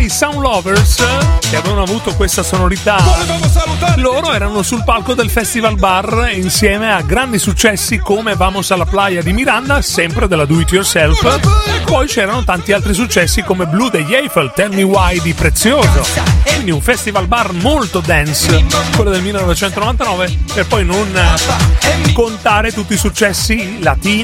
i Sound Lovers, che avevano avuto questa sonorità. Loro erano sul palco del Festival Bar insieme a grandi successi come Vamos alla Playa di Miranda, sempre della Do It Yourself. Poi c'erano tanti altri successi come Blue degli Eiffel, Tell Me Why di Prezioso. Quindi un Festival Bar molto dance, quello del 1999, per poi non contare tutti i successi latini